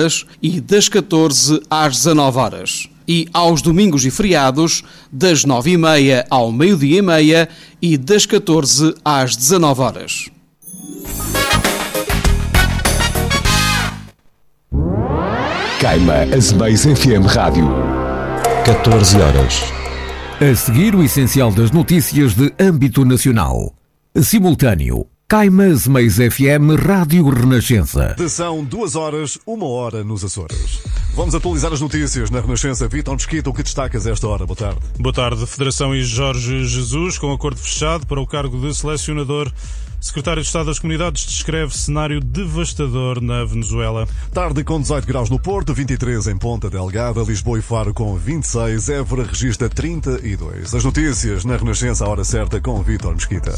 horas e das 14 às 19 horas. E aos domingos e feriados, das 9h30 ao meio-dia e meia e das 14 às 19 horas. Caima Azemais FM Rádio. 14 horas. A seguir, o essencial das notícias de âmbito nacional. Simultâneo. Caima Azemais FM Rádio Renascença. São 2 horas, 1 hora nos Açores. Vamos atualizar as notícias na Renascença. Vitor Mesquita, o que destacas a esta hora? Boa tarde. Boa tarde. Federação e Jorge Jesus, com acordo fechado para o cargo de selecionador. Secretário de Estado das Comunidades descreve cenário devastador na Venezuela. Tarde com 18 graus no Porto, 23 em Ponta Delgada, Lisboa e Faro com 26, Évora registra 32. As notícias na Renascença, à hora certa, com Vitor Mesquita.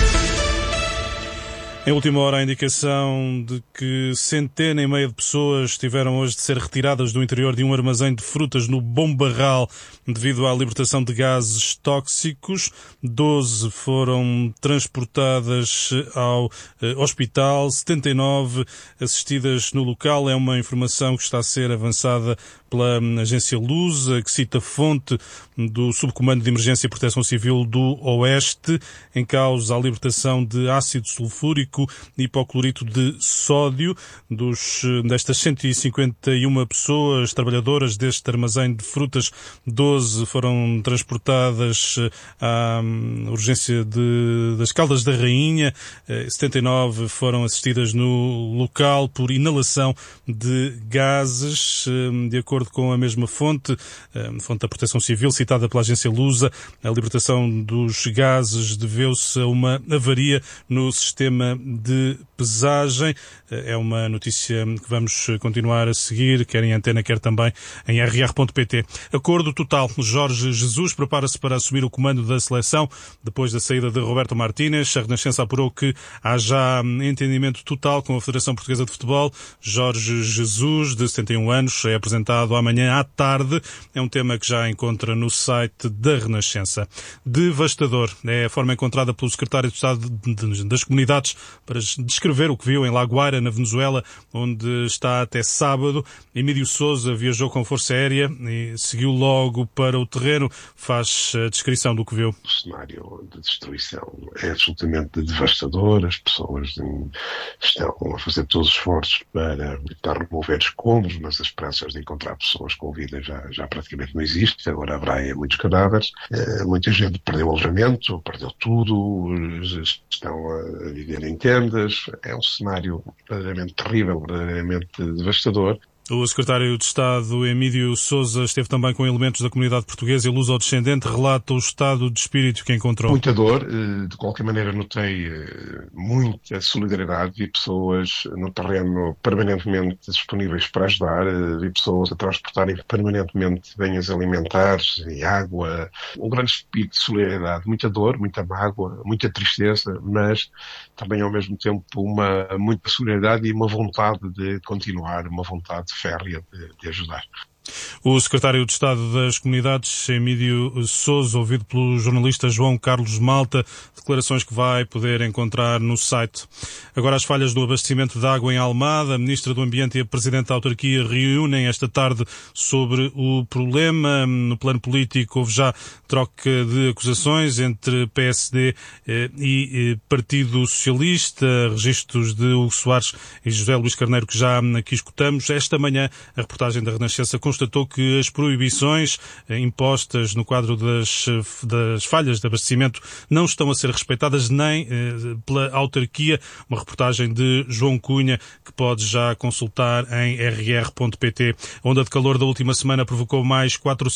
Em última hora, a indicação de que 150 de pessoas tiveram hoje de ser retiradas do interior de um armazém de frutas no Bom Barral devido à libertação de gases tóxicos. 12 foram transportadas ao hospital, 79 assistidas no local. É uma informação que está a ser avançada pela agência Lusa, que cita fonte do Subcomando de Emergência e Proteção Civil do Oeste, em causa a libertação de ácido sulfúrico e hipoclorito de sódio destas 151 pessoas trabalhadoras deste armazém de frutas. 12 foram transportadas à urgência das Caldas da Rainha, 79 foram assistidas no local por inalação de gases. De acordo com a mesma fonte da Proteção Civil, citada pela agência Lusa, a libertação dos gases deveu-se a uma avaria no sistema de pesagem. É uma notícia que vamos continuar a seguir, quer em antena, quer também em rr.pt. Acordo total. Jorge Jesus prepara-se para assumir o comando da seleção depois da saída de Roberto Martínez. A Renascença apurou que há já entendimento total com a Federação Portuguesa de Futebol. Jorge Jesus, de 71 anos, é apresentado amanhã à tarde. É um tema que já encontra no site da Renascença. Devastador é a forma encontrada pelo secretário de Estado das Comunidades para descrever o que viu em Laguaira, na Venezuela, onde está até sábado. Emílio Sousa viajou com força aérea e seguiu logo para o terreno. Faz a descrição do que viu. O cenário de destruição é absolutamente devastador. As pessoas estão a fazer todos os esforços para tentar remover escombros, mas as esperanças de encontrar pessoas com vida já praticamente não existe. Agora haverá muitos cadáveres. Muita gente perdeu alojamento, perdeu tudo, estão a viver em tendas. É um cenário verdadeiramente terrível, verdadeiramente devastador. O secretário de Estado, Emílio Sousa, esteve também com elementos da comunidade portuguesa e luso-descendente. Relata o estado de espírito que encontrou. Muita dor. De qualquer maneira, notei muita solidariedade. Vi pessoas no terreno permanentemente disponíveis para ajudar. Vi pessoas a transportarem permanentemente bens alimentares e água. Um grande espírito de solidariedade. Muita dor, muita mágoa, muita tristeza, mas também ao mesmo tempo muita solidariedade e uma vontade de continuar, uma vontade férrea de ajudar. O secretário de Estado das Comunidades, Emílio Sousa, ouvido pelo jornalista João Carlos Malta, declarações que vai poder encontrar no site. Agora, as falhas do abastecimento de água em Almada. A Ministra do Ambiente e a Presidente da Autarquia reúnem esta tarde sobre o problema. No plano político, houve já troca de acusações entre PSD e Partido Socialista, registros de Hugo Soares e José Luís Carneiro, que já aqui escutamos. Esta manhã, a reportagem da Renascença constatou que as proibições impostas no quadro das falhas de abastecimento não estão a ser respeitadas nem pela autarquia. Uma reportagem de João Cunha que pode já consultar em rr.pt. A onda de calor da última semana provocou mais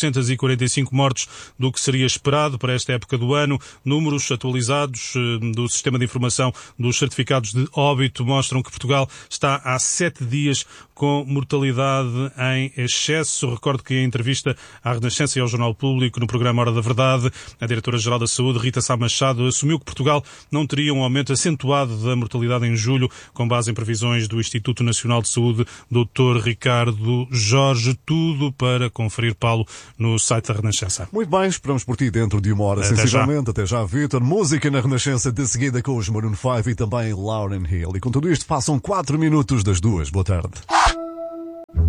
445 mortes do que seria esperado para esta época do ano. Números atualizados do Sistema de Informação dos Certificados de Óbito mostram que Portugal está há 7 dias com mortalidade em excesso. Recordo que em entrevista à Renascença e ao Jornal Público, no programa Hora da Verdade, a Diretora-Geral da Saúde, Rita Sá Machado, assumiu que Portugal não teria um aumento acentuado da mortalidade em julho, com base em previsões do Instituto Nacional de Saúde, Dr. Ricardo Jorge. Tudo para conferir, Paulo, no site da Renascença. Muito bem, esperamos por ti dentro de 1 hora, sensivelmente. Até já, Vitor. Música na Renascença, de seguida com os Maroon 5 e também Lauryn Hill. E com tudo isto, passam 4 minutos das 2. Boa tarde.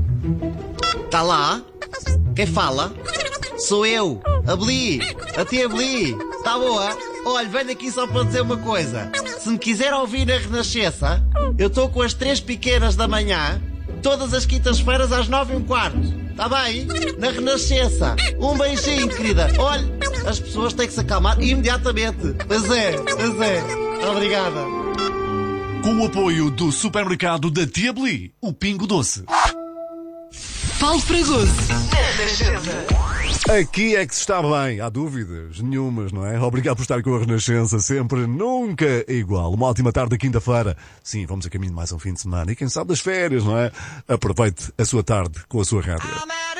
Tá lá? Quem fala? Sou eu, a Beli, a tia Beli. Tá boa? Olha, venho aqui só para dizer uma coisa. Se me quiser ouvir na Renascença, eu estou com as 3 pequenas da manhã, todas as quintas-feiras às 9h15. Tá bem? Na Renascença. Um beijinho, querida. Olha, as pessoas têm que se acalmar imediatamente. Pois é. Obrigada. Com o apoio do supermercado da Tia Beli, o Pingo Doce. Paulo Fragoso. Aqui é que se está bem, há dúvidas nenhumas, não é? Obrigado por estar com a Renascença, sempre, nunca igual. Uma ótima tarde de quinta-feira. Sim, vamos a caminho de mais um fim de semana e quem sabe das férias, não é? Aproveite a sua tarde com a sua rádio.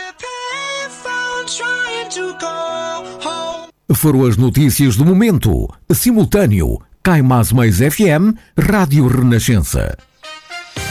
Foram as notícias do momento. Simultâneo. Caimás Mais FM, Rádio Renascença.